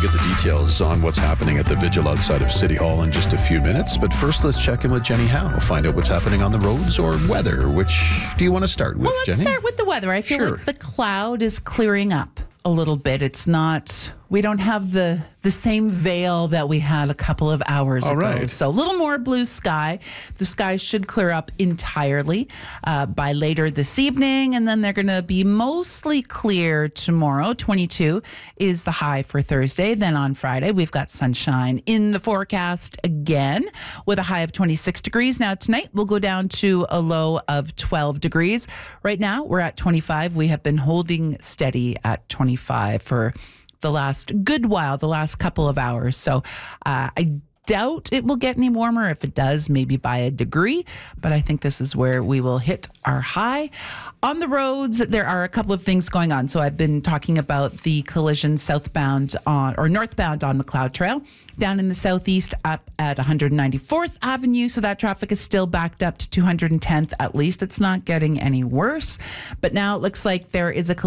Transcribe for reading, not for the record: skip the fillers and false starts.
get the details on what's happening at the vigil outside of City Hall in just a few minutes. But first, let's check in with Jenny Howe. Find out what's happening on the roads or weather. Which do you want to start with, Well, let's start with the weather. I feel like the cloud is clearing up a little bit. It's not, we don't have the same veil that we had a couple of hours ago. Right. So a little more blue sky. The sky should clear up entirely by later this evening, and then they're going to be mostly clear tomorrow. 22 is the high for Thursday. Then on Friday, we've got sunshine in the forecast again with a high of 26 degrees. Now tonight, we'll go down to a low of 12 degrees. Right now, we're at 25. We have been holding steady at 25 for the last good while, the last couple of hours. So I doubt it will get any warmer. If it does, maybe by a degree. But I think this is where we will hit our high. On the roads, there are a couple of things going on. So I've been talking about the collision northbound on McLeod Trail. Down in the southeast up at 194th Avenue. So that traffic is still backed up to 210th at least. It's not getting any worse. But now it looks like there is a collision